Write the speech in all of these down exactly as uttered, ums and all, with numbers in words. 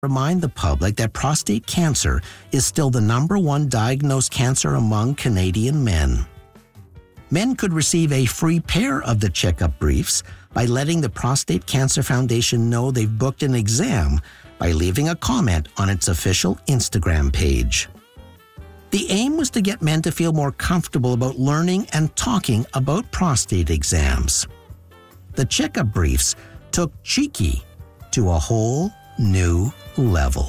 remind the public that prostate cancer is still the number one diagnosed cancer among Canadian men. Men could receive a free pair of the checkup briefs by letting the Prostate Cancer Foundation know they've booked an exam by leaving a comment on its official Instagram page. The aim was to get men to feel more comfortable about learning and talking about prostate exams. The checkup briefs took Cheeky to a whole new level.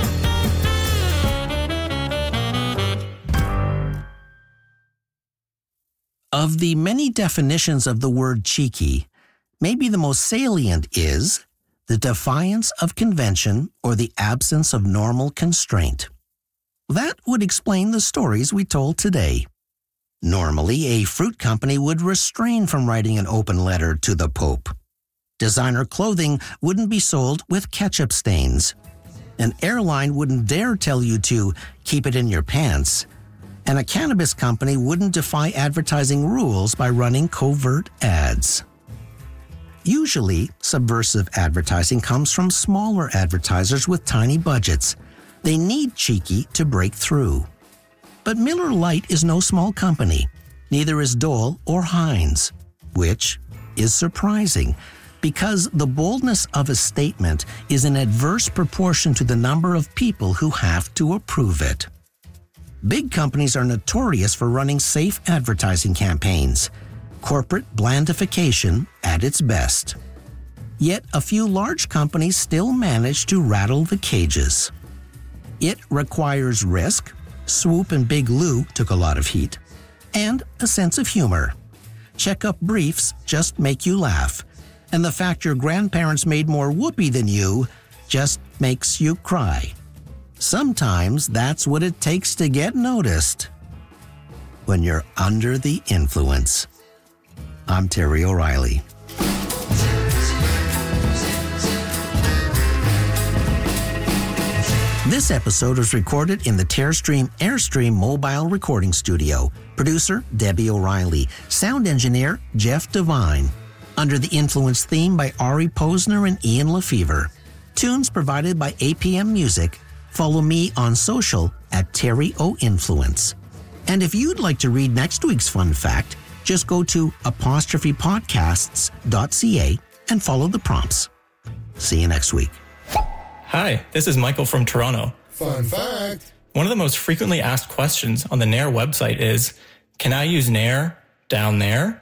Of the many definitions of the word cheeky, maybe the most salient is the defiance of convention or the absence of normal constraint. That would explain the stories we told today. Normally, a fruit company would refrain from writing an open letter to the Pope. Designer clothing wouldn't be sold with ketchup stains. An airline wouldn't dare tell you to keep it in your pants. And a cannabis company wouldn't defy advertising rules by running covert ads. Usually, subversive advertising comes from smaller advertisers with tiny budgets. They need Cheeky to break through. But Miller Lite is no small company. Neither is Dole or Heinz, which is surprising because the boldness of a statement is in adverse proportion to the number of people who have to approve it. Big companies are notorious for running safe advertising campaigns, corporate blandification at its best. Yet a few large companies still manage to rattle the cages. It requires risk, Swoop and Big Lou took a lot of heat, and a sense of humor. Checkup briefs just make you laugh, and the fact your grandparents made more whoopee than you just makes you cry. Sometimes that's what it takes to get noticed. When you're under the influence. I'm Terry O'Reilly. This episode was recorded in the Terrestream Airstream mobile recording studio. Producer, Debbie O'Reilly. Sound engineer, Jeff Devine. Under the Influence theme by Ari Posner and Ian Lefevre. Tunes provided by A P M Music. Follow me on social at Terry O Influence. And if you'd like to read next week's fun fact, just go to apostrophe podcasts dot c a and follow the prompts. See you next week. Hi, this is Michael from Toronto. Fun fact. One of the most frequently asked questions on the Nair website is, can I use Nair down there?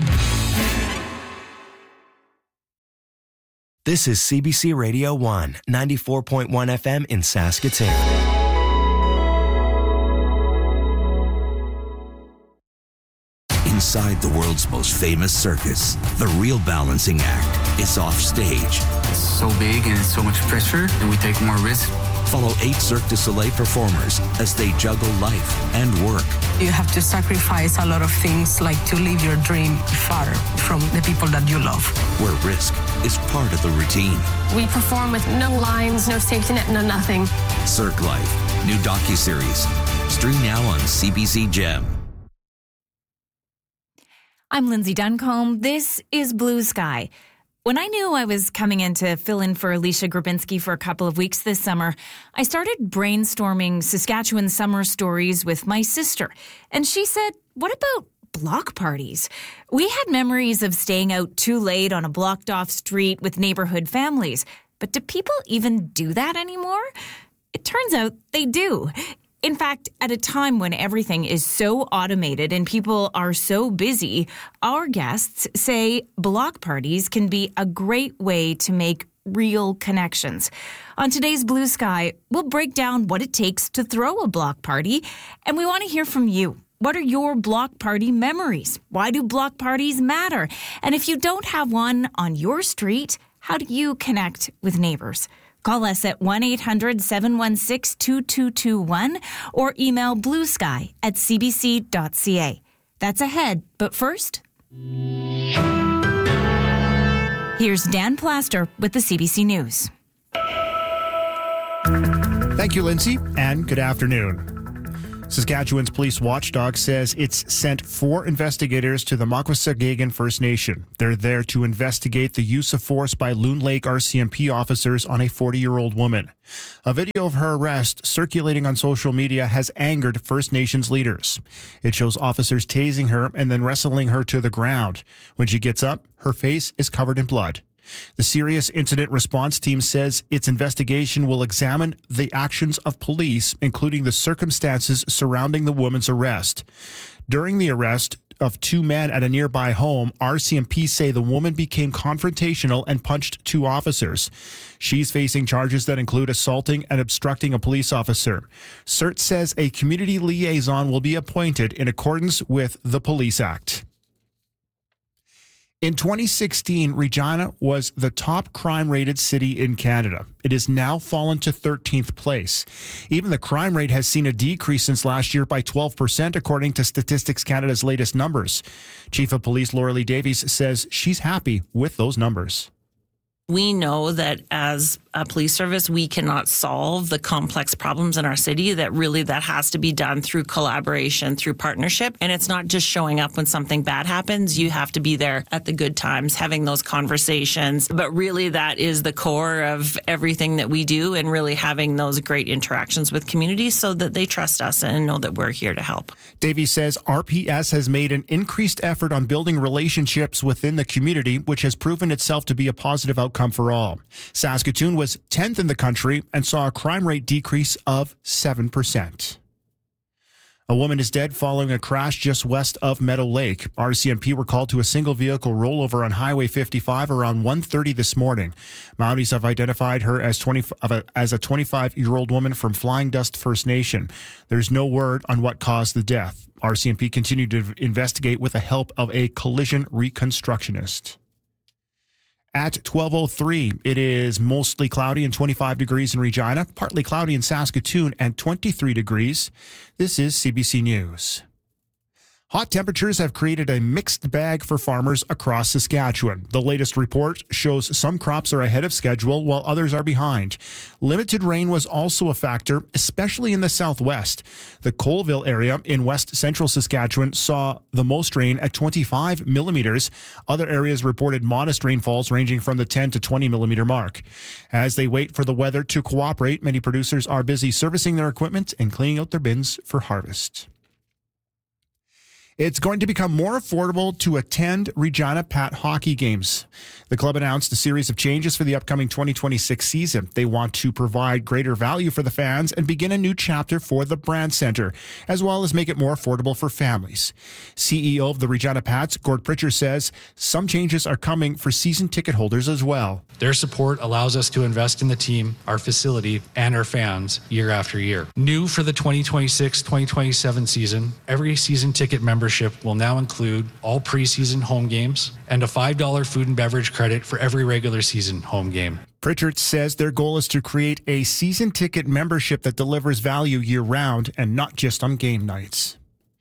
This is C B C Radio one, ninety-four point one F M in Saskatoon. Inside the world's most famous circus, the real balancing act is off stage. It's so big and it's so much pressure, and we take more risk. Follow eight Cirque du Soleil performers as they juggle life and work. You have to sacrifice a lot of things, like to live your dream far from the people that you love. Where risk is part of the routine. We perform with no lines, no safety net, no nothing. Cirque Life, new docuseries. Stream now on C B C Gem. I'm Lindsay Duncombe. This is Blue Sky. When I knew I was coming in to fill in for Alicia Grabinski for a couple of weeks this summer, I started brainstorming Saskatchewan summer stories with my sister. And she said, what about block parties? We had memories of staying out too late on a blocked-off street with neighborhood families. But do people even do that anymore? It turns out they do. In fact, at a time when everything is so automated and people are so busy, our guests say block parties can be a great way to make real connections. On today's Blue Sky, we'll break down what it takes to throw a block party, and we want to hear from you. What are your block party memories? Why do block parties matter? And if you don't have one on your street, how do you connect with neighbors? Call us at one eight hundred seven one six two two two one or email bluesky at c b c dot c a. That's ahead, but first, here's Dan Plaster with the C B C News. Thank you, Lindsay, and good afternoon. Saskatchewan's police watchdog says it's sent four investigators to the Makwasagagan First Nation. They're there to investigate the use of force by Loon Lake R C M P officers on a forty-year-old woman. A video of her arrest circulating on social media has angered First Nations leaders. It shows officers tasing her and then wrestling her to the ground. When she gets up, her face is covered in blood. The Serious Incident Response Team says its investigation will examine the actions of police, including the circumstances surrounding the woman's arrest. During the arrest of two men at a nearby home, R C M P say the woman became confrontational and punched two officers. She's facing charges that include assaulting and obstructing a police officer. C I R T says a community liaison will be appointed in accordance with the Police Act. In twenty sixteen, Regina was the top crime-rated city in Canada. It has now fallen to thirteenth place. Even the crime rate has seen a decrease since last year by twelve percent, according to Statistics Canada's latest numbers. Chief of Police Laura Lee Davies says she's happy with those numbers. We know that as a police service, we cannot solve the complex problems in our city, that really that has to be done through collaboration, through partnership. And it's not just showing up when something bad happens. You have to be there at the good times, having those conversations. But really, that is the core of everything that we do, and really having those great interactions with communities so that they trust us and know that we're here to help. Davies says R P S has made an increased effort on building relationships within the community, which has proven itself to be a positive outcome for all. Saskatoon was tenth in the country and saw a crime rate decrease of seven percent. A woman is dead following a crash just west of Meadow Lake. R C M P were called to a single vehicle rollover on Highway fifty-five around one thirty this morning. Mounties have identified her as twenty as a twenty-five-year-old woman from Flying Dust First Nation. There's no word on what caused the death. R C M P continued to investigate with the help of a collision reconstructionist. At twelve oh three, it is mostly cloudy and twenty-five degrees in Regina, partly cloudy in Saskatoon and twenty-three degrees. This is C B C News. Hot temperatures have created a mixed bag for farmers across Saskatchewan. The latest report shows some crops are ahead of schedule while others are behind. Limited rain was also a factor, especially in the southwest. The Colville area in west central Saskatchewan saw the most rain at twenty-five millimeters. Other areas reported modest rainfalls ranging from the ten to twenty millimeter mark. As they wait for the weather to cooperate, many producers are busy servicing their equipment and cleaning out their bins for harvest. It's going to become more affordable to attend Regina Pat hockey games. The club announced a series of changes for the upcoming twenty twenty-six season. They want to provide greater value for the fans and begin a new chapter for the Brand Center, as well as make it more affordable for families. C E O of the Regina Pats, Gord Pritchard, says some changes are coming for season ticket holders as well. Their support allows us to invest in the team, our facility, and our fans year after year. New for the twenty twenty-six twenty twenty-seven season, every season ticket member Membership will now include all preseason home games and a five dollars food and beverage credit for every regular season home game. Pritchard says their goal is to create a season ticket membership that delivers value year-round and not just on game nights.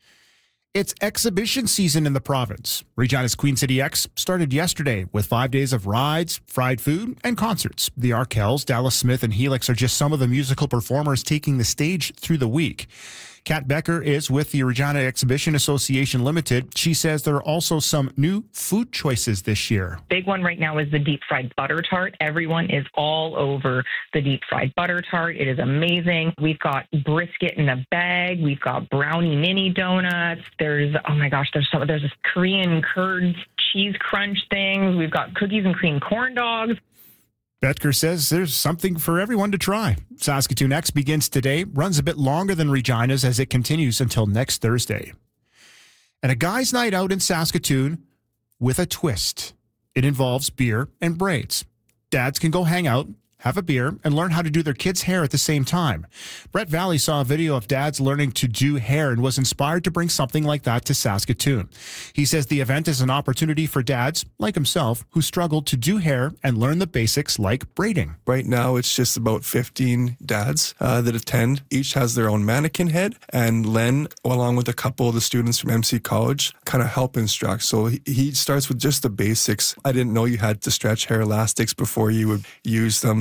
It's exhibition season in the province. Regina's Queen City X started yesterday with five days of rides, fried food, and concerts. The Arkells, Dallas Smith, and Helix are just some of the musical performers taking the stage through the week. Kat Becker is with the Regina Exhibition Association Limited. She says there are also some new food choices this year. Big one right now is the deep fried butter tart. Everyone is all over the deep fried butter tart. It is amazing. We've got brisket in a bag. We've got brownie mini donuts. There's, oh my gosh, there's some, there's this Korean curd cheese crunch things. We've got cookies and cream corn dogs. Betker says there's something for everyone to try. Saskatoon X begins today, runs a bit longer than Regina's as it continues until next Thursday. And a guy's night out in Saskatoon with a twist. It involves beer and braids. Dads can go hang out, have a beer, and learn how to do their kids' hair at the same time. Brett Valley saw a video of dads learning to do hair and was inspired to bring something like that to Saskatoon. He says the event is an opportunity for dads, like himself, who struggled to do hair and learn the basics like braiding. Right now, it's just about fifteen dads uh, that attend. Each has their own mannequin head, and Len, along with a couple of the students from M C College, kind of help instruct. So he, he starts with just the basics. I didn't know you had to stretch hair elastics before you would use them.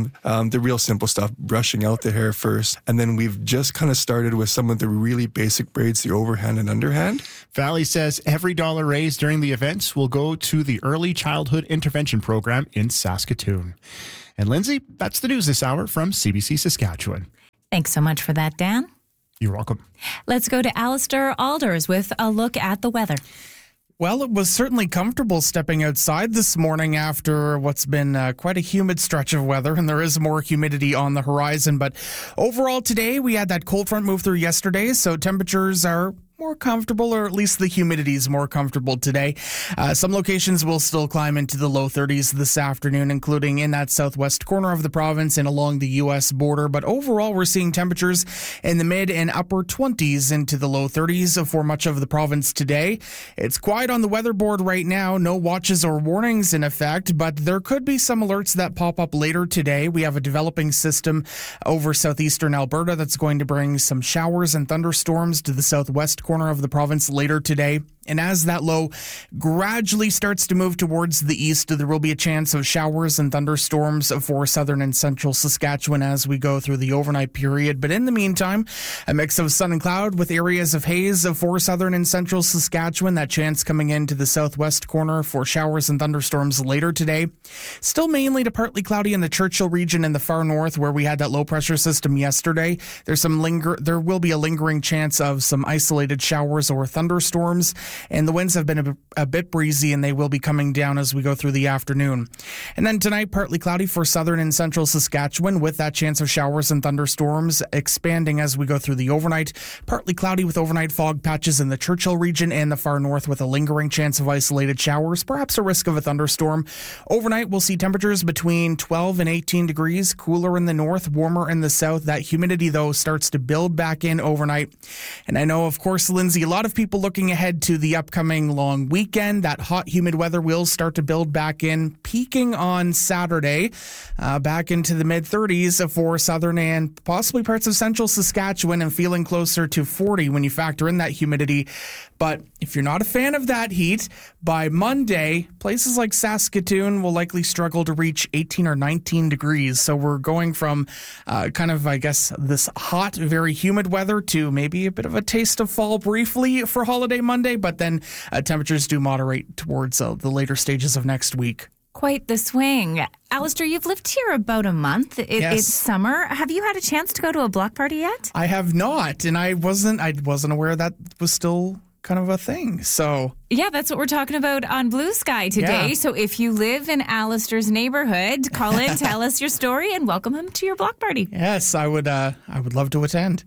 time. Um, the real simple stuff, brushing out the hair first. And then we've just kind of started with some of the really basic braids, the overhand and underhand. Valley says every dollar raised during the events will go to the Early Childhood Intervention Program in Saskatoon. And Lindsay, that's the news this hour from C B C Saskatchewan. Thanks so much for that, Dan. You're welcome. Let's go to Alistair Alders with a look at the weather. Well, it was certainly comfortable stepping outside this morning after what's been uh, quite a humid stretch of weather, and there is more humidity on the horizon. But overall today, we had that cold front move through yesterday, so temperatures are more comfortable, or at least the humidity is more comfortable today. Uh, some locations will still climb into the low thirties this afternoon, including in that southwest corner of the province and along the U S border. But overall, we're seeing temperatures in the mid and upper twenties into the low thirties for much of the province today. It's quiet on the weather board right now. No watches or warnings in effect, but there could be some alerts that pop up later today. We have a developing system over southeastern Alberta that's going to bring some showers and thunderstorms to the southwest corner of the province later today. And as that low gradually starts to move towards the east, there will be a chance of showers and thunderstorms for southern and central Saskatchewan as we go through the overnight period. But in the meantime, a mix of sun and cloud with areas of haze for southern and central Saskatchewan. That chance coming into the southwest corner for showers and thunderstorms later today. Still mainly to partly cloudy in the Churchill region in the far north where we had that low pressure system yesterday. There's some linger. There will be a lingering chance of some isolated showers or thunderstorms. And the winds have been a, a bit breezy, and they will be coming down as we go through the afternoon. And then tonight, partly cloudy for southern and central Saskatchewan with that chance of showers and thunderstorms expanding as we go through the overnight. Partly cloudy with overnight fog patches in the Churchill region and the far north with a lingering chance of isolated showers, perhaps a risk of a thunderstorm. Overnight, we'll see temperatures between twelve and eighteen degrees, cooler in the north, warmer in the south. That humidity, though, starts to build back in overnight. And I know, of course, Lindsay, a lot of people looking ahead to the upcoming long weekend. That hot, humid weather will start to build back in, peaking on Saturday, uh, back into the mid thirties for southern and possibly parts of central Saskatchewan, and feeling closer to forty when you factor in that humidity. But if you're not a fan of that heat, by Monday, places like Saskatoon will likely struggle to reach eighteen or nineteen degrees. So we're going from uh, kind of, I guess, this hot, very humid weather to maybe a bit of a taste of fall briefly for holiday Monday, but then uh, temperatures do moderate towards uh, the later stages of next week. Quite the swing. Alistair, you've lived here about a month. It, yes. It's summer. Have you had a chance to go to a block party yet? I have not, and I wasn't. I wasn't aware that was still kind of a thing. So yeah, that's what we're talking about on Blue Sky today. Yeah. So if you live in Alistair's neighborhood, call in, tell us your story, and welcome him to your block party. Yes, I would. Uh, I would love to attend.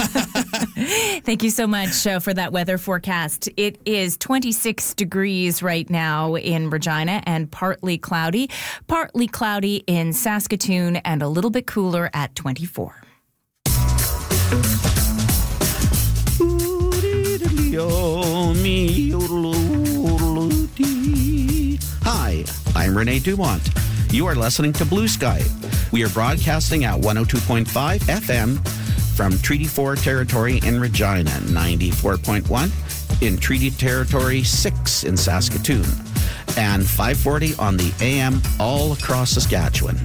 Thank you so much uh, for that weather forecast. It is twenty-six degrees right now in Regina and partly cloudy, partly cloudy in Saskatoon, and a little bit cooler at twenty-four. Hi, I'm Renee Dumont. You are listening to Blue Sky. We are broadcasting at one oh two point five F M from Treaty four territory in Regina, ninety-four point one in Treaty Territory six in Saskatoon, and five forty on the A M all across Saskatchewan.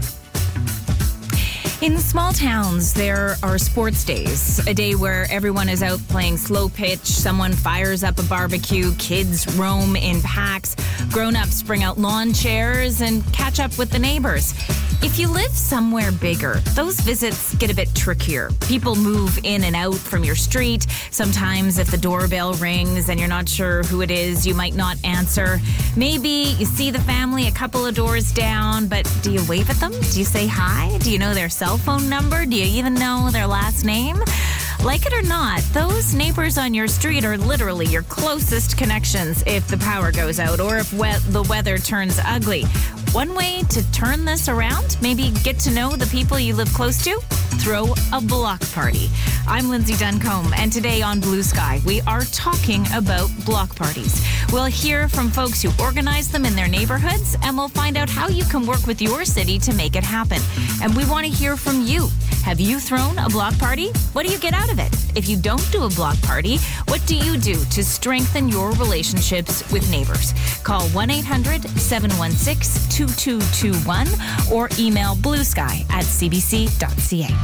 In small towns, there are sports days, a day where everyone is out playing slow pitch, someone fires up a barbecue, kids roam in packs, grown-ups bring out lawn chairs and catch up with the neighbors. If you live somewhere bigger, those visits get a bit trickier. People move in and out from your street. Sometimes if the doorbell rings and you're not sure who it is, you might not answer. Maybe you see the family a couple of doors down, but do you wave at them? Do you say hi? Do you know their cell phone number? Do you even know their last name? Like it or not, those neighbors on your street are literally your closest connections if the power goes out or if we- the weather turns ugly. One way to turn this around, maybe get to know the people you live close to, throw a block party. I'm Lindsay Duncombe, and today on Blue Sky, we are talking about block parties. We'll hear from folks who organize them in their neighborhoods, and we'll find out how you can work with your city to make it happen. And we want to hear from you. Have you thrown a block party? What do you get out of it? If you don't do a block party, what do you do to strengthen your relationships with neighbors? Call one eight hundred seven one six two two two one or email bluesky at c b c dot c a.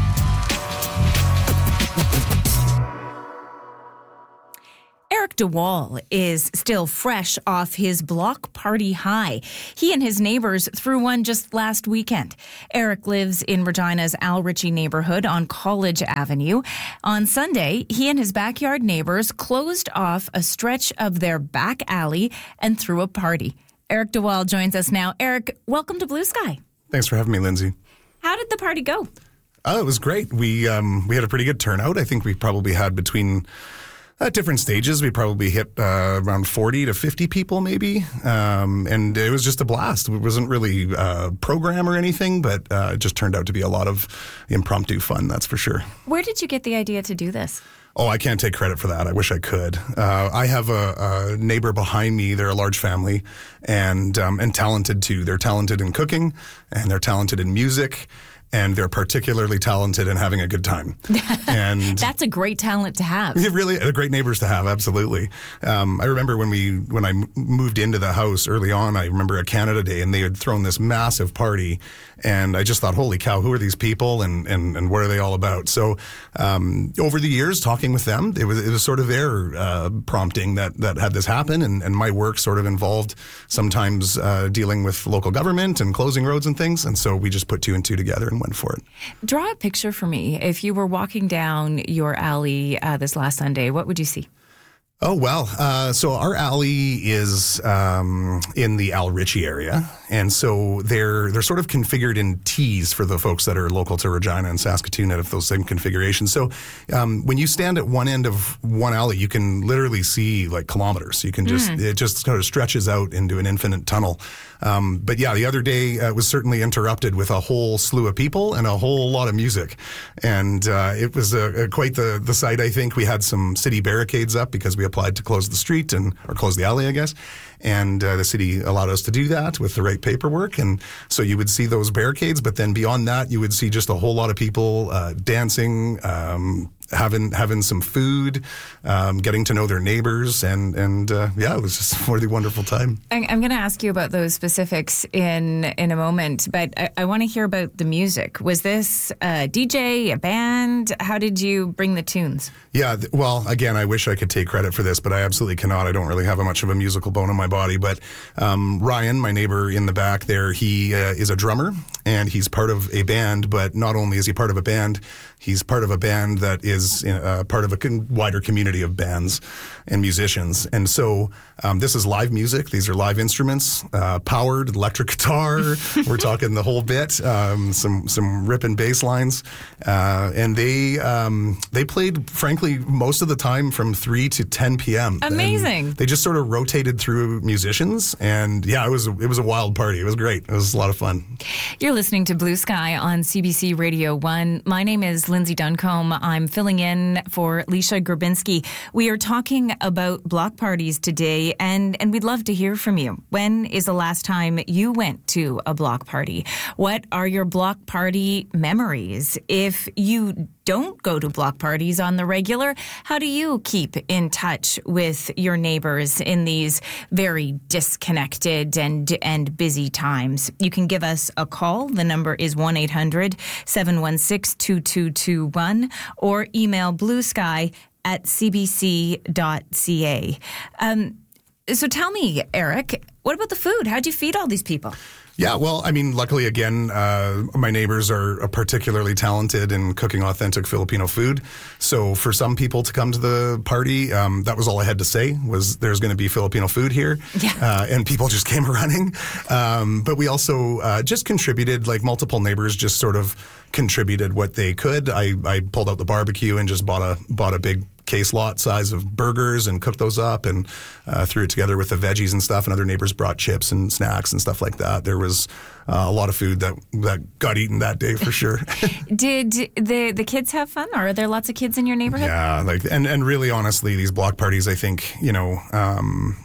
Eric DeWall is still fresh off his block party high. He and his neighbors threw one just last weekend. Eric lives in Regina's Al Ritchie neighborhood on College Avenue. On Sunday, he and his backyard neighbors closed off a stretch of their back alley and threw a party. Eric DeWall joins us now. Eric, welcome to Blue Sky. Thanks for having me, Lindsay. How did the party go? Oh, it was great. We um, we had a pretty good turnout. I think we probably had between... At different stages, we probably hit uh, around forty to fifty people maybe, um, and it was just a blast. It wasn't really a program or anything, but uh, it just turned out to be a lot of impromptu fun, that's for sure. Where did you get the idea to do this? Oh, I can't take credit for that. I wish I could. Uh, I have a, a neighbor behind me. They're a large family and um, and talented too. They're talented in cooking and they're talented in music. And they're particularly talented in having a good time. And that's a great talent to have. Really, they're great neighbors to have. Absolutely. Um, I remember when we when I moved into the house early on. I remember a Canada Day, and they had thrown this massive party, and I just thought, "Holy cow! Who are these people? And and, and what are they all about?" So um, over the years, talking with them, it was it was sort of their uh, prompting that that had this happen, and, and my work sort of involved sometimes uh, dealing with local government and closing roads and things, and so we just put two and two together and went for it. Draw a picture for me. If you were walking down your alley uh, this last Sunday, what would you see? Oh, well, uh, so our alley is um, in the Al Ritchie area. And so they're they're sort of configured in T's for the folks that are local to Regina and Saskatoon out of those same configurations. So um, when you stand at one end of one alley, you can literally see like kilometers. You can just, mm. it just sort of stretches out into an infinite tunnel. Um, but yeah, the other day uh, was certainly interrupted with a whole slew of people and a whole lot of music. And uh, it was a, a quite the, the sight, I think. We had some city barricades up because we applied to close the street and or close the alley, I guess. And uh, the city allowed us to do that with the right paperwork. And so you would see those barricades. But then beyond that, you would see just a whole lot of people uh, dancing, um, having having some food, um, getting to know their neighbors. And, and uh, yeah, it was just a really wonderful time. I'm going to ask you about those specifics in, in a moment. But I, I want to hear about the music. Was this a D J, a band? How did you bring the tunes? Yeah, th- well, again, I wish I could take credit for this, but I absolutely cannot. I don't really have a much of a musical bone in my body. But um, Ryan, my neighbor in the back there, he uh, is a drummer, and he's part of a band. But not only is he part of a band, he's part of a band that is uh, part of a con- wider community of bands and musicians. And so um, this is live music. These are live instruments, uh, powered, electric guitar. We're talking the whole bit, um, some some ripping bass lines. Uh, and they um, they played, frankly, most of the time from three to ten p.m. Amazing. And they just sort of rotated through musicians. And yeah, it was, it was a wild party. It was great. It was a lot of fun. You're listening to Blue Sky on C B C Radio one. My name is Lindsay Duncombe. I'm filling in for Leisha Grabinski. We are talking about block parties today, and, and we'd love to hear from you. When is the last time you went to a block party? What are your block party memories? If you don't go to block parties on the regular, how do you keep in touch with your neighbors in these very disconnected and and busy times? You can give us a call. The number is one eight hundred seven one six two two two one or email bluesky at c b c dot c a. Um, so tell me, Eric, what about the food? How'd you feed all these people? Yeah, well, I mean, luckily, again, uh, my neighbors are particularly talented in cooking authentic Filipino food. So for some people to come to the party, um, that was all I had to say, was there's going to be Filipino food here. Yeah. Uh, and people just came running. Um, but we also uh, just contributed, like multiple neighbors just sort of contributed what they could. I, I pulled out the barbecue and just bought a bought a big case lot size of burgers and cooked those up and uh, threw it together with the veggies and stuff. And other neighbors brought chips and snacks and stuff like that. There was uh, a lot of food that, that got eaten that day for sure. Did the the kids have fun? Or are there lots of kids in your neighborhood? Yeah, like and, and really honestly, these block parties, I think, you know, um,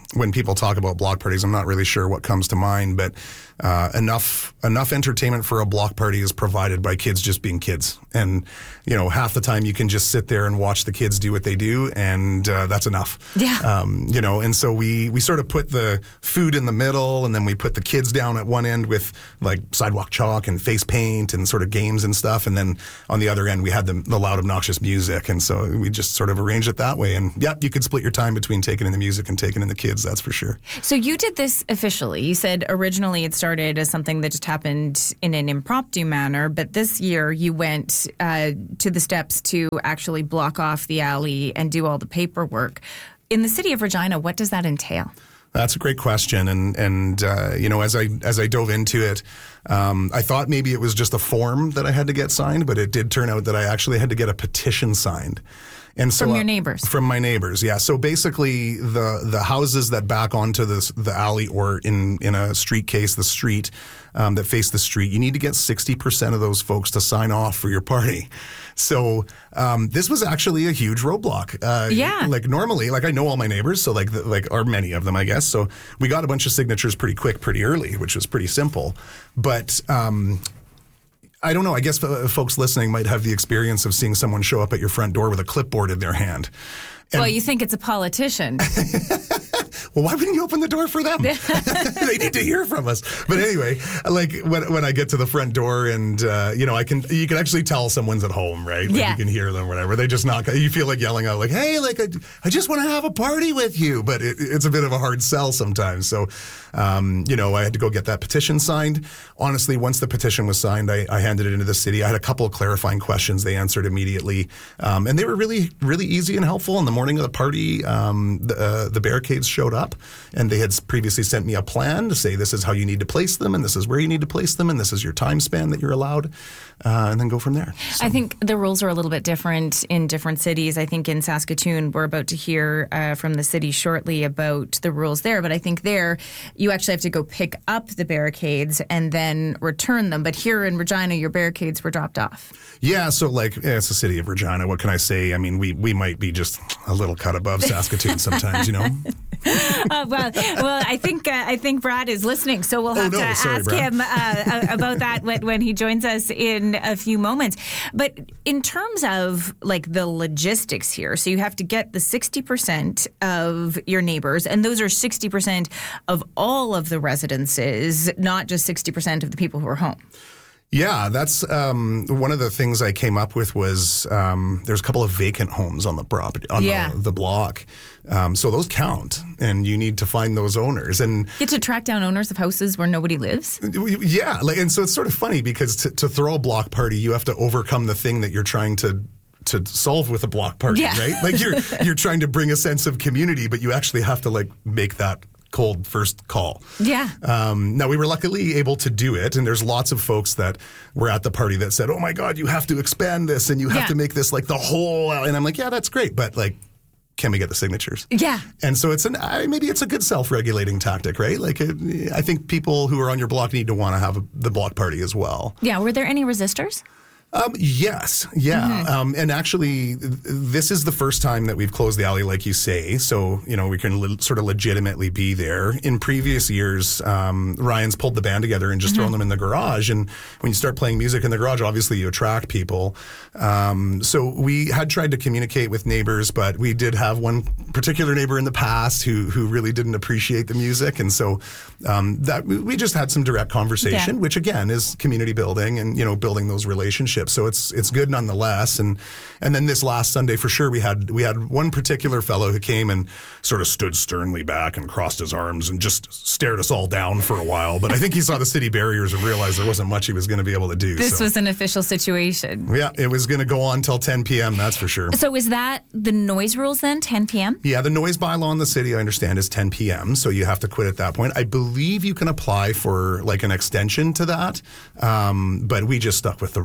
when people talk about block parties, I'm not really sure what comes to mind, but uh, enough enough entertainment for a block party is provided by kids just being kids. And, you know, half the time you can just sit there and watch the kids do what they do, and uh, that's enough. Yeah. Um, you know, and so we, we sort of put the food in the middle, and then we put the kids down at one end with like sidewalk chalk and face paint and sort of games and stuff. And then on the other end, we had the, the loud, obnoxious music. And so we just sort of arranged it that way. And yeah, you could split your time between taking in the music and taking in the kids. That's for sure. So you did this officially. You said originally it started as something that just happened in an impromptu manner, but this year you went uh, to the steps to actually block off the alley and do all the paperwork. In the city of Regina, what does that entail? That's a great question, and and uh, you know, as I as I dove into it, um, I thought maybe it was just a form that I had to get signed, but it did turn out that I actually had to get a petition signed. And so, from your neighbors? Uh, from my neighbors, yeah. So basically, the the houses that back onto this, the alley, or in, in a street case, the street um, that face the street, you need to get sixty percent of those folks to sign off for your party. So um, this was actually a huge roadblock. Uh, yeah. Like normally, like I know all my neighbors, so like the, like or many of them, I guess. So we got a bunch of signatures pretty quick, pretty early, which was pretty simple. But um, I don't know. I guess uh, folks listening might have the experience of seeing someone show up at your front door with a clipboard in their hand. And well, you think it's a politician. Well, why wouldn't you open the door for them? They need to hear from us. But anyway, like when when I get to the front door, and uh, you know, I can you can actually tell someone's at home, right? Like yeah. You can hear them, whatever. They just knock. You feel like yelling out, like, "Hey, like I, I just want to have a party with you." But it, it's a bit of a hard sell sometimes. So, um, you know, I had to go get that petition signed. Honestly, once the petition was signed, I, I handed it into the city. I had a couple of clarifying questions. They answered immediately, um, and they were really, really easy and helpful. In the morning of the party, um, the, uh, the barricades showed up, and they had previously sent me a plan to say this is how you need to place them, and this is where you need to place them, and this is your time span that you're allowed, uh, and then go from there. So. I think the rules are a little bit different in different cities. I think in Saskatoon, we're about to hear uh, from the city shortly about the rules there, but I think there you actually have to go pick up the barricades and then return them. But here in Regina, your barricades were dropped off. Yeah, so like yeah, it's the city of Regina. What can I say? I mean, we we might be just a little cut above Saskatoon sometimes, you know. uh, well, well, I think uh, I think Brad is listening, so we'll have oh, no, to sorry, ask Brad. him uh, about that when, when he joins us in a few moments. But in terms of like the logistics here, so you have to get the sixty percent of your neighbors, and those are sixty percent of all of the residences, not just sixty percent of the people who are home. Yeah, that's um, one of the things I came up with was um, there's a couple of vacant homes on the property on yeah. the, the block, um, so those count, and you need to find those owners. And get to track down owners of houses where nobody lives. Yeah, like, and so it's sort of funny because to, to throw a block party, you have to overcome the thing that you're trying to. to solve with a block party, yeah. right? Like you're you're trying to bring a sense of community, but you actually have to like make that cold first call. Yeah. Um, now, we were luckily able to do it, and there's lots of folks that were at the party that said, oh my God, you have to expand this, and you have yeah. to make this like the whole, and I'm like, yeah, that's great, but like, can we get the signatures? Yeah. And so it's an, I, maybe it's a good self-regulating tactic, right? Like, it, I think people who are on your block need to want to have a, the block party as well. Yeah. Were there any resistors? Um, yes, yeah. Mm-hmm. Um, and actually, th- this is the first time that we've closed the alley, like you say. So, you know, we can le- sort of legitimately be there. In previous years, um, Ryan's pulled the band together and just mm-hmm. thrown them in the garage. And when you start playing music in the garage, obviously you attract people. Um, so we had tried to communicate with neighbors, but we did have one particular neighbor in the past who who really didn't appreciate the music. And so um, that we just had some direct conversation, yeah. which again is community building and, you know, building those relationships. So it's it's good nonetheless. And and then this last Sunday for sure we had we had one particular fellow who came and sort of stood sternly back and crossed his arms and just stared us all down for a while. But I think he saw the city barriers and realized there wasn't much he was going to be able to do. This so. was an official situation. Yeah, it was going to go on till ten p.m., that's for sure. So is that the noise rules then, ten p.m.? Yeah, the noise bylaw in the city, I understand, is ten p.m., so you have to quit at that point. I believe you can apply for like an extension to that, um, but we just stuck with the rules for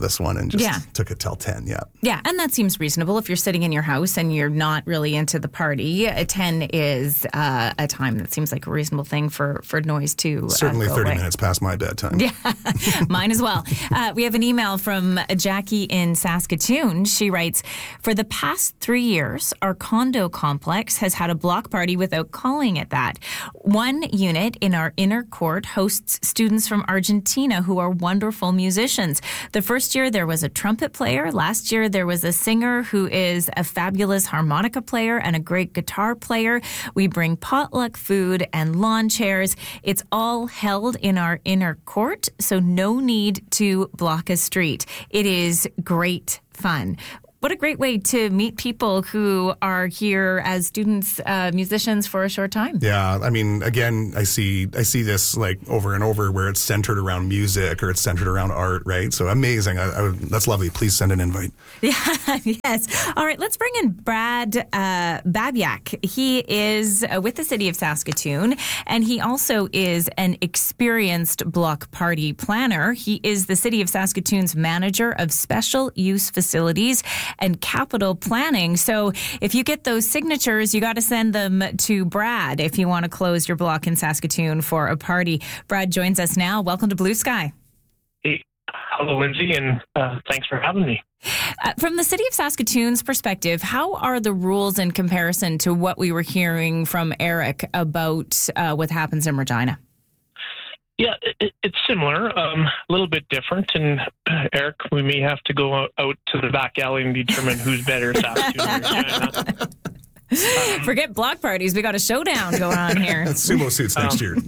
this one and just Yeah. took it till ten. Yeah. Yeah, and that seems reasonable. If you're sitting in your house and you're not really into the party, uh, ten is uh, a time that seems like a reasonable thing for, for noise to uh, Certainly go thirty away. minutes past my bedtime. Yeah, mine as well. Uh, we have an email from Jackie in Saskatoon. She writes, for the past three years, our condo complex has had a block party without calling it that. One unit in our inner court hosts students from Argentina who are wonderful musicians. The first year there was a trumpet player. Last year there was a singer who is a fabulous harmonica player and a great guitar player. We bring potluck food and lawn chairs. It's all held in our inner court, so no need to block a street. It is great fun. What a great way to meet people who are here as students, uh, musicians for a short time. Yeah, I mean, again, I see I see this like over and over where it's centered around music or it's centered around art, right? So amazing. I, I, that's lovely. Please send an invite. Yeah, yes. All right, let's bring in Brad uh, Babyak. He is uh, with the City of Saskatoon, and he also is an experienced block party planner. He is the City of Saskatoon's manager of special use facilities and capital planning. So if you get those signatures, you got to send them to Brad if you want to close your block in Saskatoon for a party. Brad joins us now. Welcome to Blue Sky. Hey, hello, Lindsay, and uh, thanks for having me. Uh, from the City of Saskatoon's perspective, how are the rules in comparison to what we were hearing from Eric about uh, what happens in Regina? Yeah, it, it's similar, um, a little bit different. And uh, Eric, we may have to go out, out to the back alley and determine who's better, Saskatoon or Regina. Um, Forget block parties. We got a showdown going on here. Sumo suits next um, year.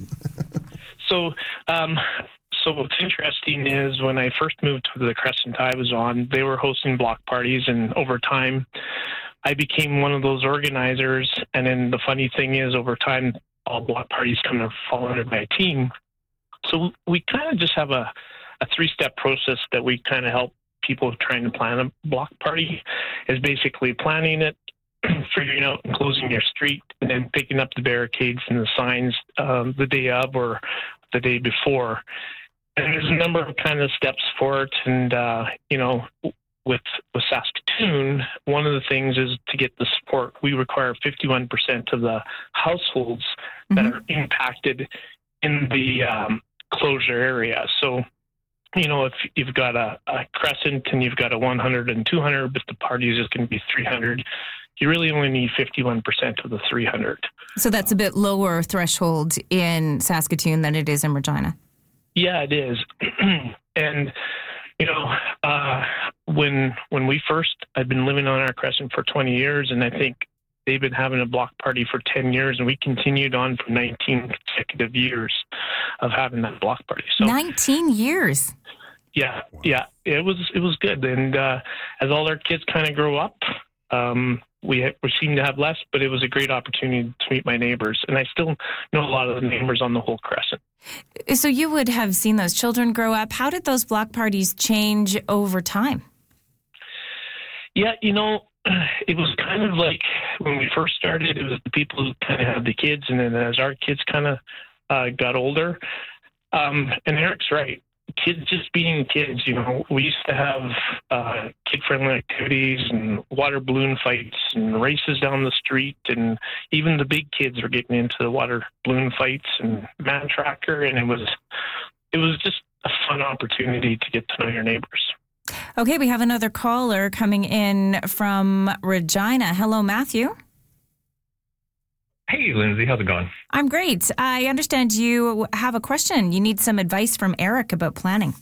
So, um, so what's interesting is when I first moved to the Crescent I was on, they were hosting block parties, and over time, I became one of those organizers. And then the funny thing is, over time, all block parties kind of fall under my team. So we kind of just have a, a three-step process that we kind of help people trying to plan a block party. Is basically planning it, figuring out and closing your street, and then picking up the barricades and the signs um, the day of or the day before. And there's a number of kind of steps for it. And, uh, you know, with, with Saskatoon, one of the things is to get the support. We require fifty-one percent of the households mm-hmm. that are impacted in the um, closure area. So, you know, if you've got a, a Crescent and you've got a one hundred and two hundred, but the party is just going to be three hundred, you really only need fifty-one percent of the three hundred. So that's a bit lower threshold in Saskatoon than it is in Regina. Yeah, it is. And, you know, uh, when when we first, I've been living on our Crescent for twenty years, and I think they've been having a block party for ten years, and we continued on for nineteen consecutive years of having that block party. So nineteen years. Yeah, yeah, it was it was good. And uh, as all our kids kind of grow up, um, we ha- we seem to have less, but it was a great opportunity to meet my neighbors, and I still know a lot of the neighbors on the whole Crescent. So you would have seen those children grow up. How did those block parties change over time? Yeah, you know, it was kind of like when we first started, it was the people who kind of had the kids, and then as our kids kind of uh, got older, um, and Eric's right, kids just being kids, you know, we used to have uh, kid-friendly activities and water balloon fights and races down the street, and even the big kids were getting into the water balloon fights and man tracker, and it was it was just a fun opportunity to get to know your neighbors. Okay, we have another caller coming in from Regina. Hello, Matthew. Hey, Lindsay. How's it going? I'm great. I understand you have a question. You need some advice from Eric about planning.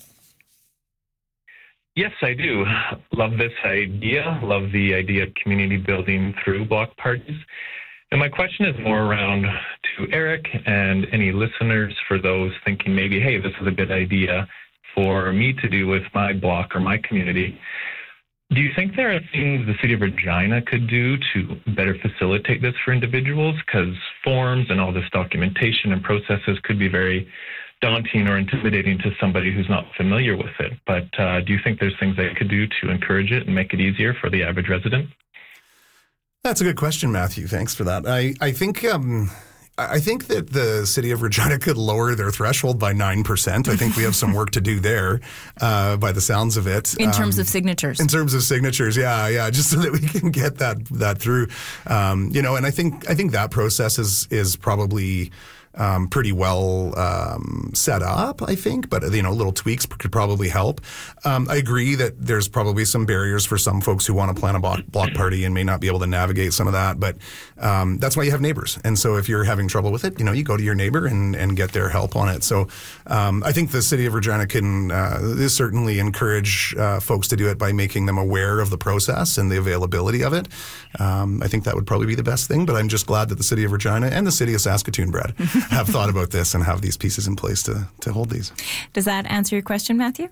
Yes, I do. Love this idea. Love the idea of community building through block parties. And my question is more around to Eric and any listeners, for those thinking maybe, hey, this is a good idea for me to do with my block or my community. Do you think there are things the City of Regina could do to better facilitate this for individuals? Because forms and all this documentation and processes could be very daunting or intimidating to somebody who's not familiar with it. But uh, do you think there's things they could do to encourage it and make it easier for the average resident? That's a good question, Matthew. Thanks for that. I, I think... Um I think that the city of Regina could lower their threshold by nine percent. I think we have some work to do there uh, by the sounds of it. In terms um, of signatures. In terms of signatures, yeah, yeah, just so that we can get that that through. Um, you know, and I think I think that process is is probably Um, pretty well um, set up, I think, but you know, little tweaks could probably help. Um, I agree that there's probably some barriers for some folks who want to plan a block, block party and may not be able to navigate some of that, but um, that's why you have neighbors. And so if you're having trouble with it, you know, you go to your neighbor and, and get their help on it. So um, I think the city of Regina can uh, certainly encourage uh, folks to do it by making them aware of the process and the availability of it. Um, I think that would probably be the best thing, but I'm just glad that the city of Regina and the city of Saskatoon, Brad, have thought about this and have these pieces in place to, to hold these. Does that answer your question, Matthew?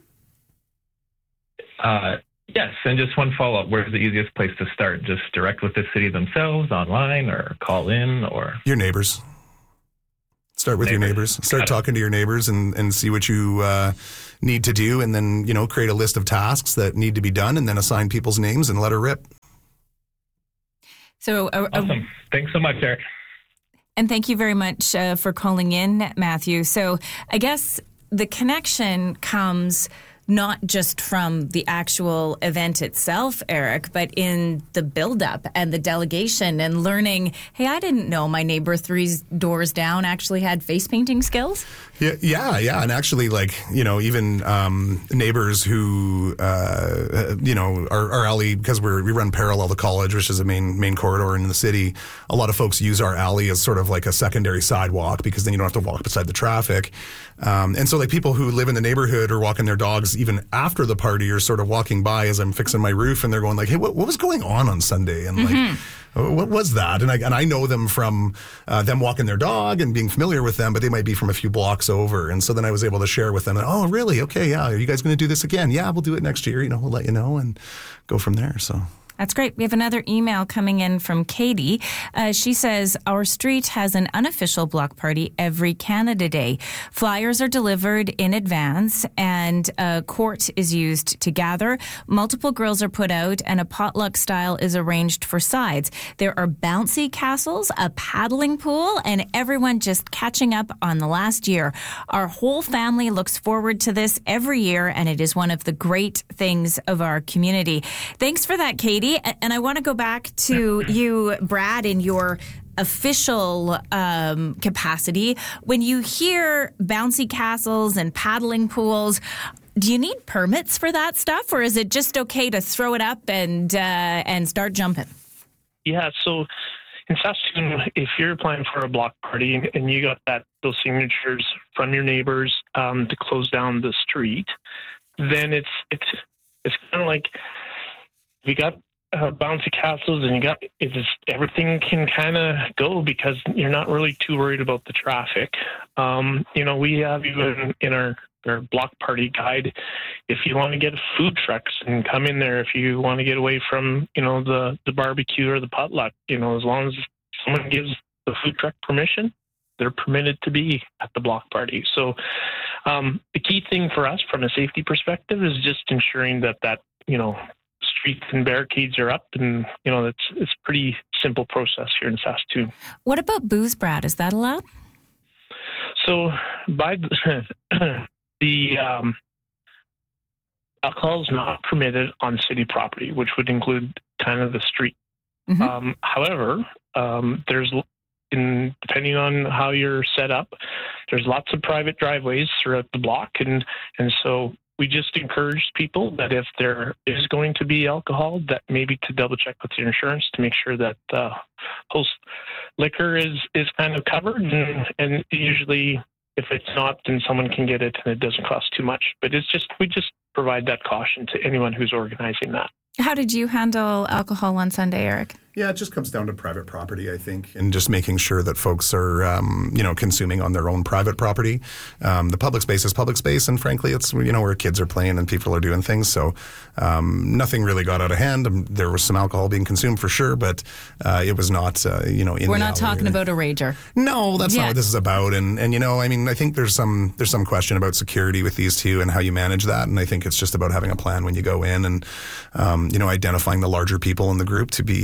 Uh, yes, and just one follow-up. Where's the easiest place to start? Just direct with the city themselves, online, or call in, or? Your neighbors. Start with neighbors. your neighbors. Start talking to your neighbors and, and see what you uh, need to do, and then, you know, create a list of tasks that need to be done, and then assign people's names and let her rip. So, uh, awesome. Thanks so much, Eric. And thank you very much uh, for calling in, Matthew. So I guess the connection comes not just from the actual event itself, Eric, but in the buildup and the delegation and learning, hey, I didn't know my neighbor three doors down actually had face painting skills. Yeah, yeah, yeah. And actually, like, you know, even um, neighbors who, uh, you know, our, our alley, because we're, we run parallel to college, which is a main main corridor in the city, a lot of folks use our alley as sort of like a secondary sidewalk because then you don't have to walk beside the traffic. Um, and so, like, people who live in the neighborhood or walking their dogs even after the party are sort of walking by as I'm fixing my roof, and they're going like, hey, what, what was going on on Sunday? And like, mm-hmm. what was that? And I, and I know them from uh, them walking their dog and being familiar with them, but they might be from a few blocks over. And so then I was able to share with them, oh, really? Okay, yeah. Are you guys going to do this again? Yeah, we'll do it next year. You know, we'll let you know and go from there. So. That's great. We have another email coming in from Katie. Uh, she says, our street has an unofficial block party every Canada Day. Flyers are delivered in advance and a court is used to gather. Multiple grills are put out and a potluck style is arranged for sides. There are bouncy castles, a paddling pool, and everyone just catching up on the last year. Our whole family looks forward to this every year, and it is one of the great things of our community. Thanks for that, Katie. And I want to go back to you, Brad, in your official um, capacity. When you hear bouncy castles and paddling pools, do you need permits for that stuff, or is it just okay to throw it up and uh, and start jumping? Yeah, so in Saskatoon, if you're applying for a block party and, and you got that those signatures from your neighbors um, to close down the street, then it's it's it's kind of like we got Uh, bouncy castles and you got it just everything can kind of go because you're not really too worried about the traffic. Um, you know, we have you in, in our, our block party guide. If you want to get food trucks and come in there, if you want to get away from, you know, the, the barbecue or the potluck, you know, as long as someone gives the food truck permission, they're permitted to be at the block party. So um, the key thing for us from a safety perspective is just ensuring that that, you know, streets and barricades are up, and you know it's it's a pretty simple process here in Saskatoon. What about booze, Brad? Is that allowed? So, by the, the um, alcohol is not permitted on city property, which would include kind of the street. Mm-hmm. Um, however, um, there's in depending on how you're set up, there's lots of private driveways throughout the block, and and so. We just encourage people that if there is going to be alcohol, that maybe to double check with your insurance to make sure that uh, host liquor is, is kind of covered. And, and usually if it's not, then someone can get it and it doesn't cost too much. But it's just, we just provide that caution to anyone who's organizing that. How did you handle alcohol on Sunday, Eric? Yeah, it just comes down to private property, I think, and just making sure that folks are, um, you know, consuming on their own private property. Um, the public space is public space, and frankly, it's, you know, where kids are playing and people are doing things. So um, nothing really got out of hand. Um, there was some alcohol being consumed for sure, but uh, it was not, uh, you know, in We're the not talking about a rager. No, that's yeah. not what this is about. And, and, you know, I mean, I think there's some there's some question about security with these two and how you manage that. And I think it's just about having a plan when you go in and, um, you know, identifying the larger people in the group to be the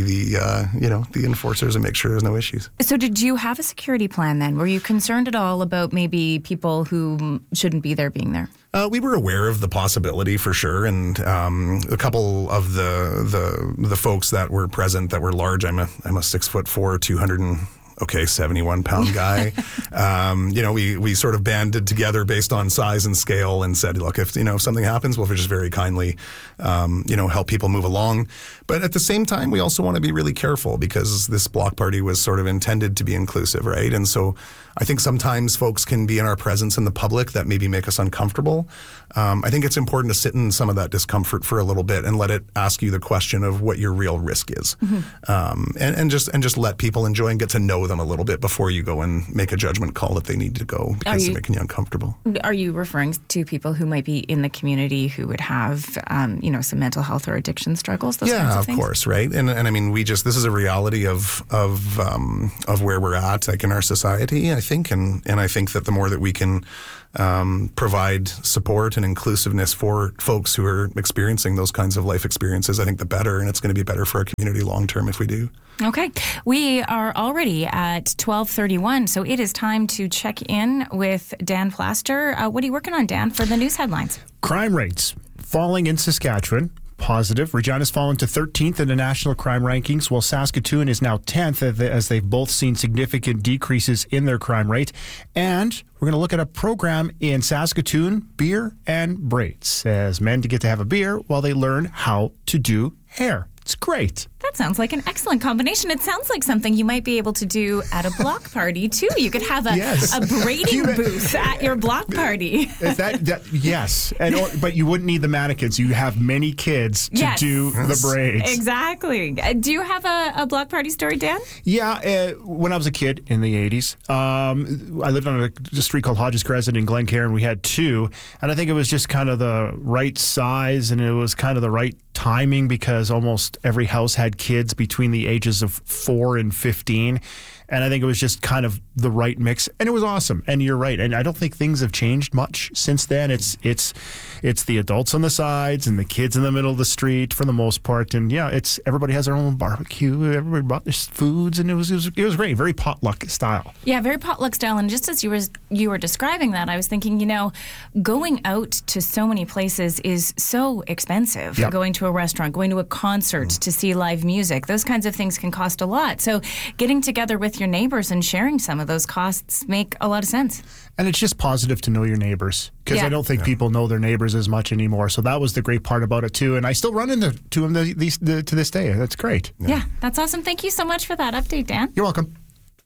uh, you know, the enforcers and make sure there's no issues. So did you have a security plan then? Were you concerned at all about maybe people who shouldn't be there being there? Uh, we were aware of the possibility for sure, and um, a couple of the the the folks that were present that were large. I'm a I'm a six foot four, two hundred and okay, seventy-one pound guy. um, you know, we we sort of banded together based on size and scale, and said, look, if you know if something happens, we'll just very kindly, um, you know, help people move along. But at the same time, we also want to be really careful because this block party was sort of intended to be inclusive, right? And so I think sometimes folks can be in our presence in the public that maybe make us uncomfortable. Um, I think it's important to sit in some of that discomfort for a little bit and let it ask you the question of what your real risk is, mm-hmm. um, and, and just and just let people enjoy and get to know them a little bit before you go and make a judgment call that they need to go because you, they're making you uncomfortable. Are you referring to people who might be in the community who would have, um, you know, some mental health or addiction struggles? Those yeah, kinds of, of things? course, right? And and I mean, we just this is a reality of of um, of where we're at, like in our society, I think, and and I think that the more that we can um, provide support and inclusiveness for folks who are experiencing those kinds of life experiences, I think the better, and it's going to be better for our community long term if we do. Okay. We are already at twelve thirty-one, so it is time to check in with Dan Plaster. Uh, what are you working on, Dan, for the news headlines? Crime rates falling in Saskatchewan. Positive. Regina's fallen to thirteenth in the national crime rankings, while Saskatoon is now tenth as they've both seen significant decreases in their crime rate. And we're going to look at a program in Saskatoon, beer and braids, as men to get to have a beer while they learn how to do hair. It's great. That sounds like an excellent combination. It sounds like something you might be able to do at a block party, too. You could have a, yes. a braiding booth at your block party. Is that, that yes, and or, but you wouldn't need the mannequins. You have many kids to yes. do the braids. Exactly. Uh, do you have a, a block party story, Dan? Yeah. Uh, when I was a kid in the eighties, um, I lived on a, a street called Hodges Crescent in Glencairn, and we had two. And I think it was just kind of the right size, and it was kind of the right timing because almost every house had kids between the ages of four and fifteen. And I think it was just kind of the right mix, and it was awesome. And you're right. And I don't think things have changed much since then. It's it's it's the adults on the sides and the kids in the middle of the street for the most part. And yeah, it's everybody has their own barbecue. Everybody brought their foods, and it was it was, it was great. Very potluck style. Yeah, very potluck style. And just as you were you were describing that, I was thinking, you know, going out to so many places is so expensive. Yep. Going to a restaurant, going to a concert mm. to see live music, those kinds of things can cost a lot. So getting together with your neighbors and sharing some of those costs make a lot of sense. And it's just positive to know your neighbors because yeah. I don't think yeah. people know their neighbors as much anymore. So that was the great part about it too. And I still run into to them the, the, the, to this day. That's great. Yeah. yeah, that's awesome. Thank you so much for that update, Dan. You're welcome.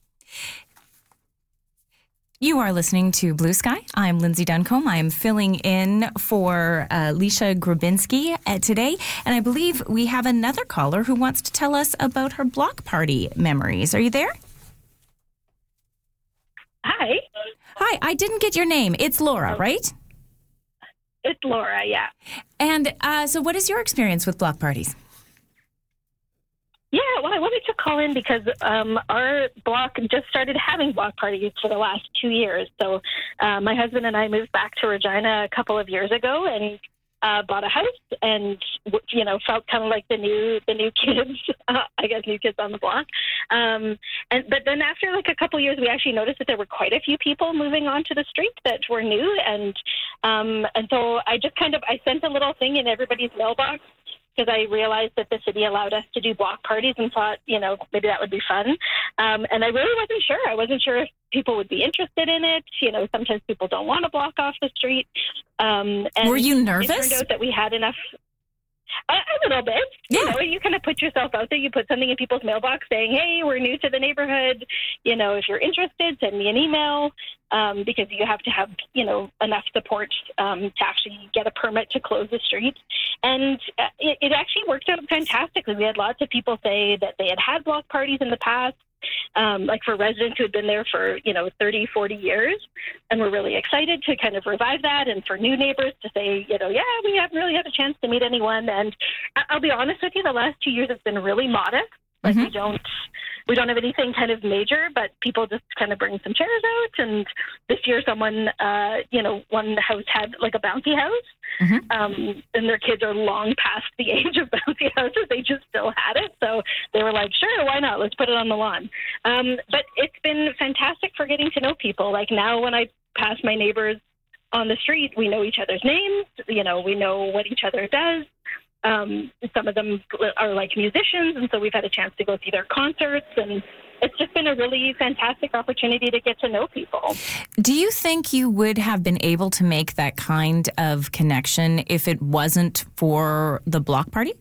You are listening to Blue Sky. I'm Lindsay Duncombe. I am filling in for uh, Leisha Grabinski uh, today. And I believe we have another caller who wants to tell us about her block party memories. Are you there? Hi. Hi, I didn't get your name. It's Laura, right? It's Laura, yeah. And uh, so what is your experience with block parties? Yeah, well, I wanted to call in because um, our block just started having block parties for the last two years. So uh, my husband and I moved back to Regina a couple of years ago and uh, bought a house and, you know, felt kind of like the new the new kids, uh, I guess new kids on the block. Um, and But then after like a couple of years, we actually noticed that there were quite a few people moving onto the street that were new. And, um, and so I just kind of, I sent a little thing in everybody's mailbox because I realized that the city allowed us to do block parties and thought, you know, maybe that would be fun. Um, and I really wasn't sure. I wasn't sure if people would be interested in it. You know, sometimes people don't want to block off the street. Um, and were you nervous? It turned out that we had enough. A, a little bit. Yeah. You know, you kind of put yourself out there. You put something in people's mailbox saying, hey, we're new to the neighborhood. You know, if you're interested, send me an email um, because you have to have, you know, enough support um, to actually get a permit to close the street. And uh, it, it actually worked out fantastically. We had lots of people say that they had had block parties in the past. Um, like for residents who had been there for, you know, thirty, forty years. And we're really excited to kind of revive that. And for new neighbors to say, you know, yeah, we haven't really had a chance to meet anyone. And I'll be honest with you, the last two years it's been really modest. Like mm-hmm. we don't, we don't have anything kind of major, but people just kind of bring some chairs out. And this year someone, uh, you know, one house had like a bouncy house. Mm-hmm. Um, and their kids are long past the age of bouncy houses. They just still had it. So they were like, like, sure, why not? Let's put it on the lawn. Um, but it's been fantastic for getting to know people. Like now when I pass my neighbors on the street, we know each other's names. You know, we know what each other does. Um, some of them are like musicians, and so we've had a chance to go see their concerts, and it's just been a really fantastic opportunity to get to know people. Do you think you would have been able to make that kind of connection if it wasn't for the block party?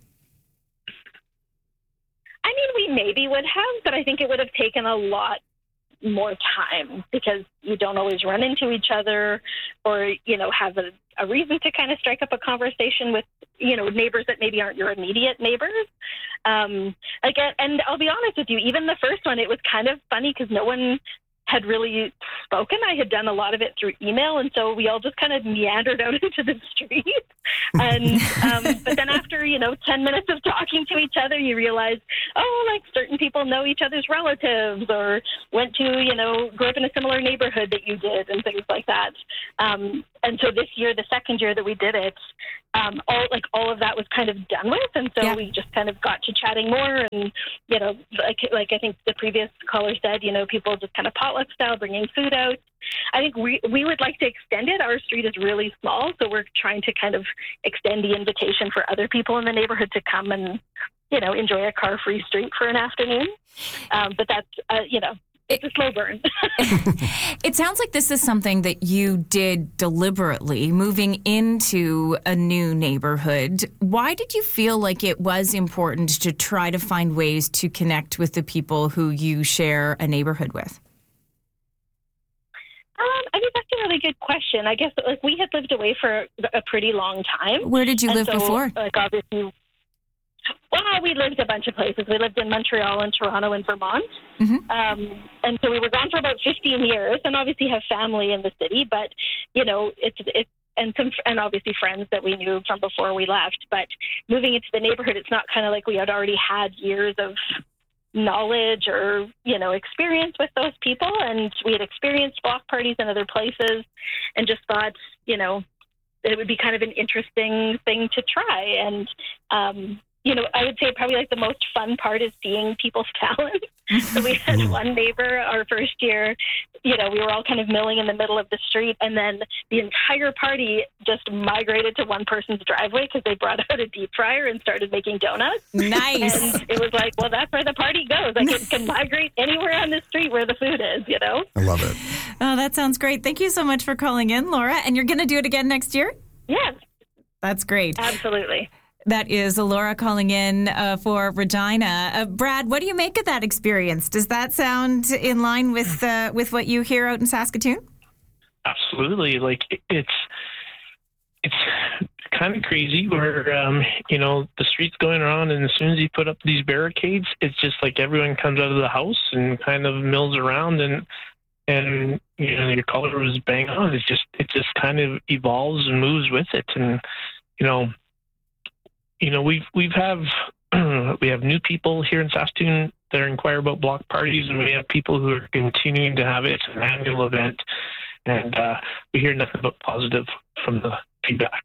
I mean, we maybe would have, but I think it would have taken a lot more time because you don't always run into each other or, you know, have a, a reason to kind of strike up a conversation with, you know, neighbors that maybe aren't your immediate neighbors. Um, like, and I'll be honest with you, even the first one, it was kind of funny because no one had really spoken. I had done a lot of it through email, and so we all just kind of meandered out into the street. And um, but then after, you know, ten minutes of talking to each other, you realize, oh, like certain people know each other's relatives or went to, you know, grew up in a similar neighborhood that you did and things like that. Um, and so this year, the second year that we did it, um, all like all of that was kind of done with, and so yeah. we just kind of got to chatting more. And you know, like like I think the previous caller said, you know, people just kind of potluck style, bringing food out. I think we we would like to extend it. Our street is really small, so we're trying to kind of extend the invitation for other people in the neighborhood to come and, you know, enjoy a car-free street for an afternoon. Um, but that's, uh, you know, it's a slow burn. It sounds like this is something that you did deliberately, moving into a new neighborhood. Why did you feel like it was important to try to find ways to connect with the people who you share a neighborhood with? Um, I mean, that's a really good question. I guess, like, we had lived away for a pretty long time. Where did you and live so, before? Like, obviously, well, we lived a bunch of places. We lived in Montreal and Toronto and Vermont. Mm-hmm. Um, and so we were gone for about fifteen years, and obviously have family in the city. But, you know, it's it's and some and obviously friends that we knew from before we left. But moving into the neighborhood, it's not kind of like we had already had years of knowledge or, you know, experience with those people. And we had experienced block parties in other places and just thought, you know, it would be kind of an interesting thing to try. And, um, you know, I would say probably like the most fun part is seeing people's talent. So we had one neighbor our first year, you know, we were all kind of milling in the middle of the street, and then the entire party just migrated to one person's driveway because they brought out a deep fryer and started making donuts. Nice. And it was like, well, that's where the party goes. Like, it can migrate anywhere on the street where the food is, you know? I love it. Oh, that sounds great. Thank you so much for calling in, Laura. And you're going to do it again next year? Yes. That's great. Absolutely. That is Laura calling in uh, for Regina. Uh, Brad, what do you make of that experience? Does that sound in line with uh, with what you hear out in Saskatoon? Absolutely. Like, it's it's kind of crazy where, um, you know, the street's going around, and as soon as you put up these barricades, it's just like everyone comes out of the house and kind of mills around, and and you know, your color was bang on. It's just it just kind of evolves and moves with it, and you know. You know, we've we've have we have new people here in Saskatoon that inquire about block parties, and we have people who are continuing to have it. It's an annual event, and uh, we hear nothing but positive from the feedback.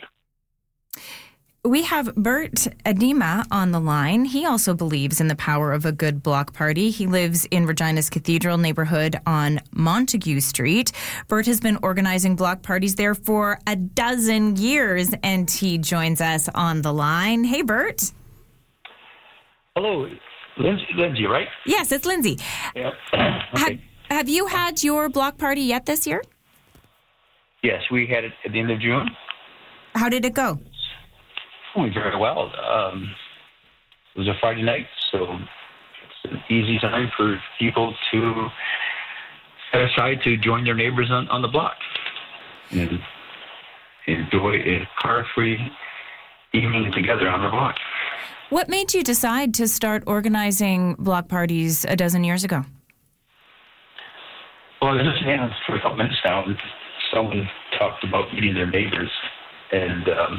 We have Bert Adema on the line. He also believes in the power of a good block party. He lives in Regina's Cathedral neighborhood on Montague Street. Bert has been organizing block parties there for a dozen years, and he joins us on the line. Hey, Bert. Hello. Lindsay, Lindsay, right? Yes, it's Lindsay. Yeah. Okay. Have, have you had your block party yet this year? Yes, we had it at the end of June. How did it go? Going very well. Um, it was a Friday night, so it's an easy time for people to set aside to join their neighbors on, on the block and enjoy a car-free evening together on the block. What made you decide to start organizing block parties a dozen years ago? Well, I was listening for a couple minutes now, and someone talked about meeting their neighbors, and um,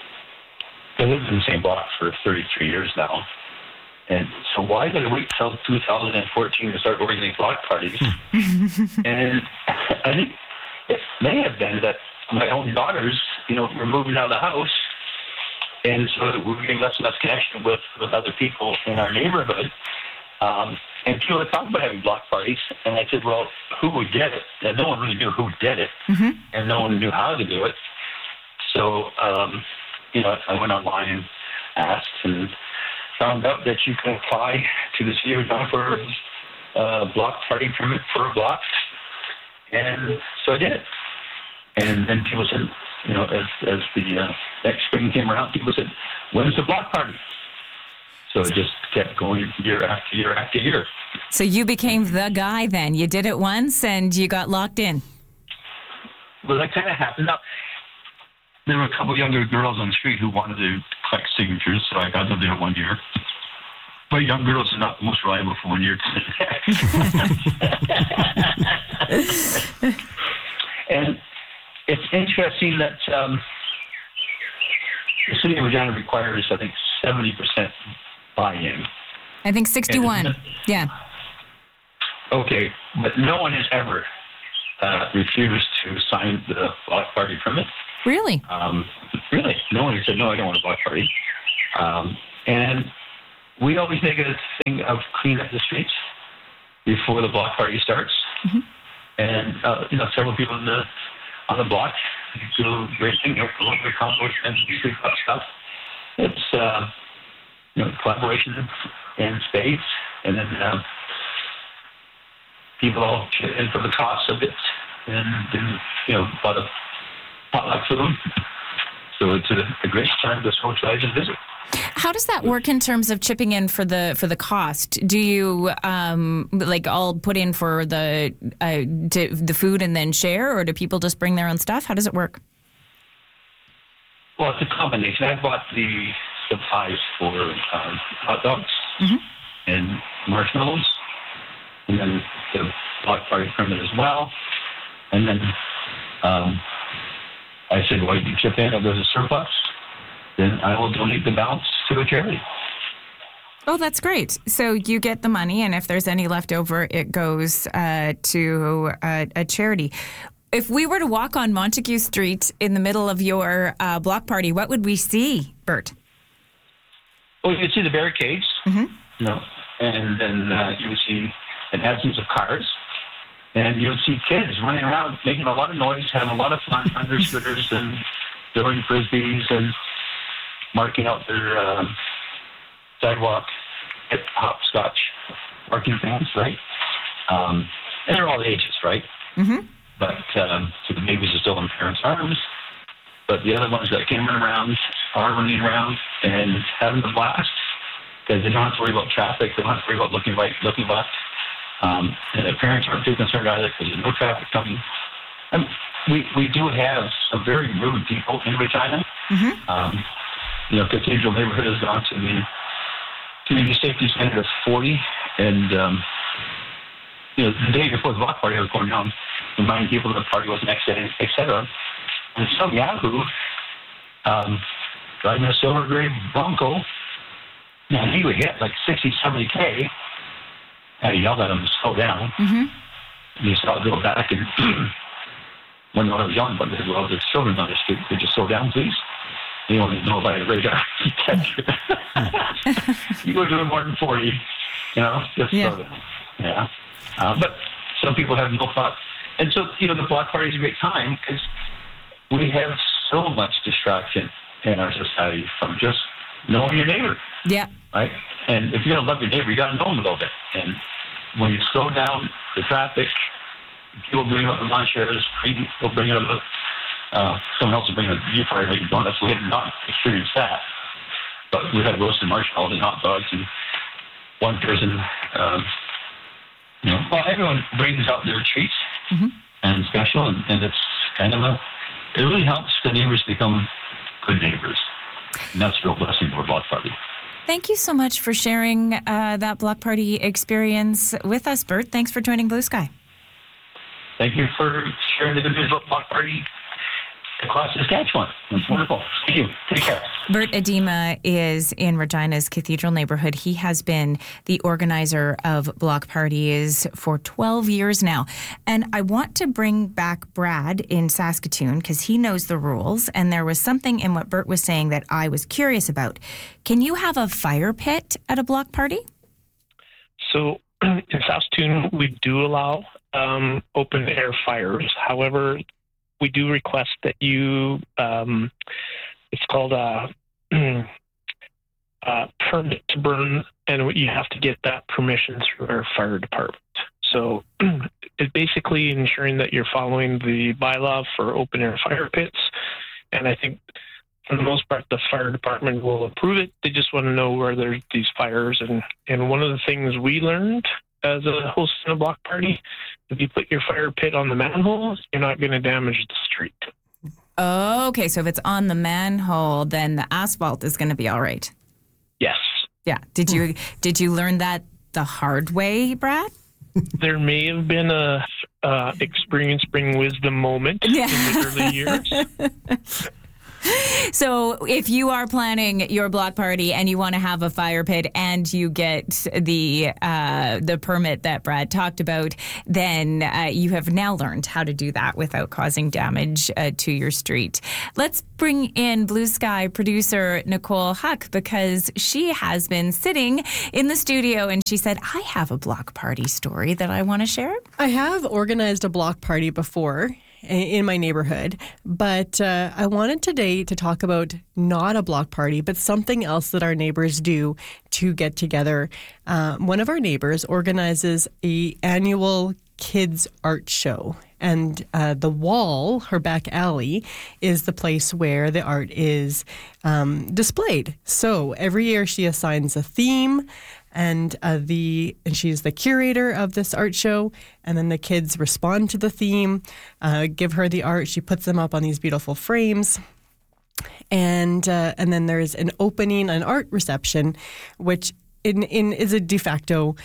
I lived in the same block for thirty-three years now. And so why did I wait till two thousand fourteen to start organizing block parties? And I think it may have been that my own daughters, you know, were moving out of the house. And so we were getting less and less connection with, with other people in our neighborhood. Um, and people would talk about having block parties, and I said, well, who would get it? And no one really knew who did it, mm-hmm. and no one knew how to do it. So, um, you know, I went online and asked and found out that you can apply to the city of Regina for a block party permit for a block. And so I did it. And then people said, you know, as, as the uh, next spring came around, people said, when's the block party? So it just kept going year after year after year. So you became the guy then. You did it once and you got locked in. Well, that kind of happened. Now, there were a couple younger girls on the street who wanted to collect signatures, so I got them there one year. But young girls are not the most reliable for one year. And it's interesting that um, the city of Regina requires, I think, seventy percent buy-in. I think sixty-one. And, yeah. Okay, but no one has ever uh, refused to sign the block party permit. Really? Um, really. No one has said, no, I don't want a block party. Um, and we always make it a thing of clean up the streets before the block party starts. Mm-hmm. And, uh, you know, several people in the, on the block do a great thing, you know, go over compost and street up stuff. It's, uh, you know, collaboration in space, and then uh, people all chip in for the cost of it, and then, you know, a lot of potluck for them. So it's a, a great time to socialize and visit. How does that work in terms of chipping in for the for the cost? Do you um, like all put in for the uh, to, the food and then share, or do people just bring their own stuff? How does it work? Well, it's a combination. I bought the supplies for um, hot dogs mm-hmm. and marshmallows, and then the block party permit as well. And then um, I said, well, you chip in if there's a surplus, then I will donate the balance to a charity. Oh, that's great. So you get the money, and if there's any left over, it goes uh, to a, a charity. If we were to walk on Montague Street in the middle of your uh, block party, what would we see, Bert? Well, you'd see the barricades, mm-hmm. you know, and then uh, you would see an absence of cars, and you would see kids running around making a lot of noise, having a lot of fun on their scooters and throwing frisbees and marking out their uh, sidewalk, hip hopscotch marking things, right? Um, and they're all ages, right? Mm-hmm. But um, so the babies are still in parents' arms. But the other ones that can run around are running around and having a blast because they don't have to worry about traffic. They don't have to worry about looking right, looking left. Um, and the parents aren't too concerned either because there's no traffic coming. I mean, we, we do have some very rude people in Regina. Mm-hmm. Um, you know, Cathedral neighborhood has gone to the community safety standard of forty. And, um, you know, the day before the block party, I was going down reminding people that the party was next day, et cetera. And some Yahoo um, driving a silver gray Bronco, and he would hit like sixty, seventy K. And I yelled at him to slow down. Mm-hmm. And he saw it go back. And when I was young, but there were other children on the street, could you slow down, please? You don't even know about a radar detector. You were doing more than forty, you know, just yeah. slow down. Yeah. Uh, but some people have no thought. And so, you know, the block party is a great time because we have so much distraction in our society from just knowing your neighbor. Yeah. Right? And if you're going to love your neighbor, you got to know him a little bit. And when you slow down the traffic, people bring up the lawn chairs, people bring up the, uh, someone else will bring a you probably making donuts. We have not experienced that. But we had roasted marshmallows and hot dogs, and one person, um, you know, well, everyone brings out their treats mm-hmm. and special, and, and it's kind of a, it really helps the neighbors become good neighbors. And that's a real blessing for a block party. Thank you so much for sharing uh, that block party experience with us, Bert. Thanks for joining Blue Sky. Thank you for sharing the good news about block party across Saskatchewan. It's wonderful. Thank you. Take care. Bert Edema is in Regina's Cathedral neighborhood. He has been the organizer of block parties for twelve years now. And I want to bring back Brad in Saskatoon because he knows the rules. And there was something in what Bert was saying that I was curious about. Can you have a fire pit at a block party? So in Saskatoon, we do allow um, open air fires. However, we do request that you, um, it's called a, a permit to burn, and you have to get that permission through our fire department. So it's basically ensuring that you're following the bylaw for open air fire pits. And I think for the most part, the fire department will approve it. They just want to know where there's these fires. And, and one of the things we learned as a host in a block party, if you put your fire pit on the manhole, you're not going to damage the street. Oh, okay. So if it's on the manhole, then the asphalt is going to be all right. Yes. Yeah. Did you did you learn that the hard way, Brad? There may have been a uh, experience bring wisdom moment yeah. in the early years. So if you are planning your block party and you want to have a fire pit and you get the uh, the permit that Brad talked about, then uh, you have now learned how to do that without causing damage uh, to your street. Let's bring in Blue Sky producer Nicole Huck, because she has been sitting in the studio and she said, I have a block party story that I want to share. I have organized a block party before in my neighborhood, but uh, I wanted today to talk about not a block party, but something else that our neighbors do to get together. Uh, one of our neighbors organizes a annual kids art show, and uh, the wall, her back alley, is the place where the art is um, displayed. So every year she assigns a theme. And uh, the and she's the curator of this art show, and then the kids respond to the theme, uh, give her the art. She puts them up on these beautiful frames, and uh, and then there's an opening, an art reception, which in, in is a de facto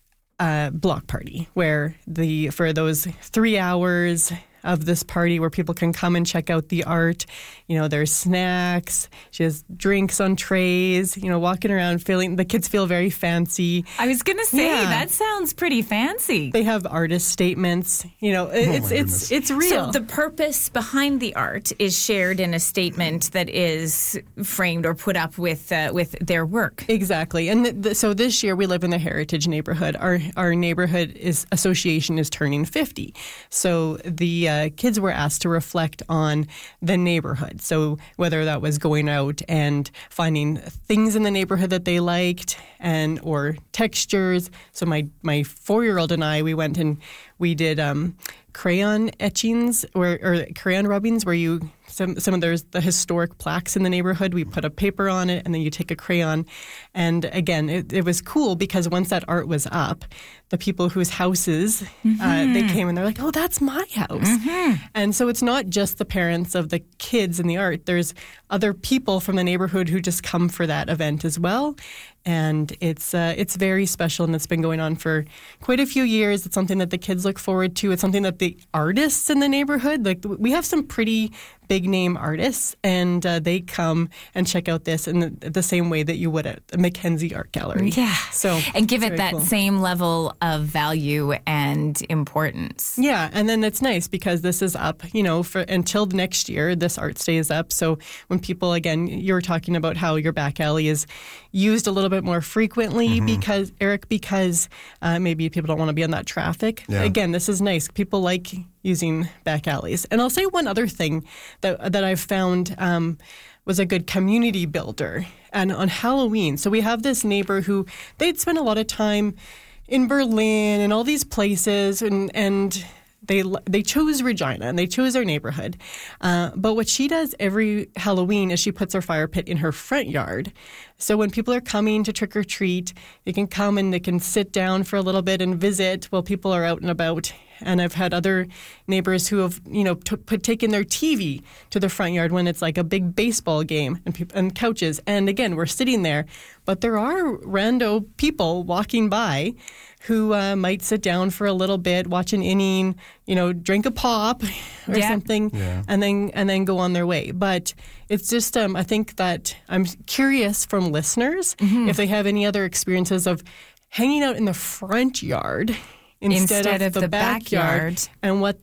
uh, block party where the for those three hours of this party where people can come and check out the art. You know, there's snacks. She has drinks on trays, you know, walking around feeling, the kids feel very fancy. I was going to say, yeah. that sounds pretty fancy. They have artist statements, you know, it's, oh it's, it's real. So the purpose behind the art is shared in a statement that is framed or put up with, uh, with their work. Exactly. And th- th- so this year we live in the Heritage neighborhood. Our, our neighborhood is association is turning fifty. So the, uh, Uh, kids were asked to reflect on the neighborhood. So whether that was going out and finding things in the neighborhood that they liked and or textures. So my, my four-year-old and I, we went and we did um, crayon etchings or, or crayon rubbings where you, some, some of there's the historic plaques in the neighborhood. We put a paper on it and then you take a crayon. And again, it, it was cool because once that art was up, the people whose houses, mm-hmm. uh, they came and they're like, oh, that's my house. Mm-hmm. And so it's not just the parents of the kids in the art. There's other people from the neighborhood who just come for that event as well. And it's uh, it's very special, and it's been going on for quite a few years. It's something that the kids look forward to. It's something that the artists in the neighborhood, like we have some pretty big name artists, and uh, they come and check out this in the, the same way that you would at the Mackenzie Art Gallery. Yeah. So and give it that cool. same level of value and importance. Yeah, and then it's nice because this is up, you know, for until next year. This art stays up. So when people, again, you were talking about how your back alley is used a little bit more frequently mm-hmm. because, Eric, because uh, maybe people don't want to be on that traffic. Yeah. Again, this is nice. People like using back alleys. And I'll say one other thing that that I've found um, was a good community builder. And on Halloween, so we have this neighbor who they'd spend a lot of time in Berlin and all these places, and and they they chose Regina and they chose our neighborhood. Uh, but what she does every Halloween is she puts her fire pit in her front yard. So when people are coming to trick or treat, they can come and they can sit down for a little bit and visit while people are out and about. And I've had other neighbors who have, you know, t- put, taken their T V to the front yard when it's like a big baseball game and, pe- and couches. And again, we're sitting there, but there are rando people walking by who uh, might sit down for a little bit, watch an inning, you know, drink a pop or yeah. something, yeah. and then and then go on their way. But it's just, um, I think that I'm curious from listeners mm-hmm. if they have any other experiences of hanging out in the front yard Instead, Instead of, of the, the backyard, backyard, and what that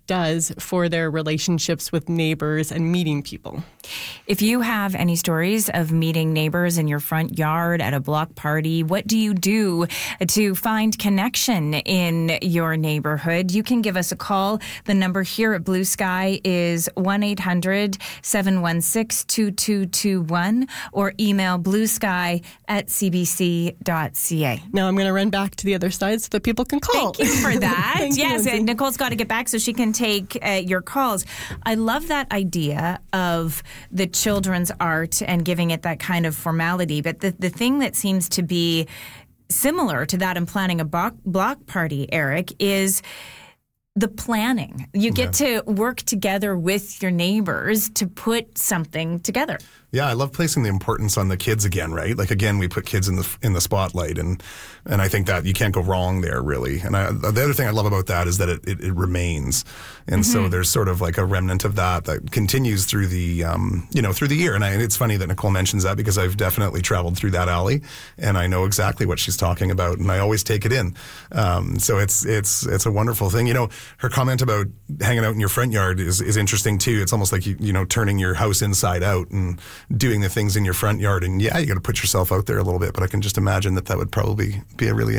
does for their relationships with neighbors and meeting people. If you have any stories of meeting neighbors in your front yard at a block party, what do you do to find connection in your neighborhood? You can give us a call. The number here at Blue Sky is one eight hundred seven one six two two two one or email bluesky at c b c dot c a. Now I'm going to run back to the other side so that people can call. Thank you for that. Thank yes, you, and Nicole's got to get back so she can take uh, your calls. I love that idea of the children's art and giving it that kind of formality. But the, the thing that seems to be similar to that in planning a block, block party, Eric, is the planning. You get yeah. to work together with your neighbors to put something together. Yeah, I love placing the importance on the kids again, right? Like, again, we put kids in the in the spotlight, and and I think that you can't go wrong there, really. And I, the other thing I love about that is that it, it, it remains. And mm-hmm. so there's sort of like a remnant of that that continues through the, um, you know, through the year. And, I, and it's funny that Nicole mentions that because I've definitely traveled through that alley, and I know exactly what she's talking about, and I always take it in. Um, so it's it's it's a wonderful thing. You know, her comment about hanging out in your front yard is, is interesting, too. It's almost like, you, you know, turning your house inside out and doing the things in your front yard. And yeah, you got to put yourself out there a little bit, but I can just imagine that that would probably be a really